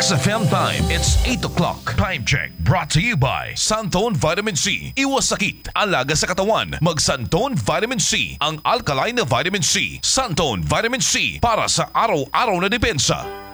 XFM time, it's 8 o'clock. Time check brought to you by Santone Vitamin C. Iwas sakit, alaga sa katawan. Mag Santone Vitamin C, ang alkaline na vitamin C. Santone Vitamin C, para sa araw-araw na depensa.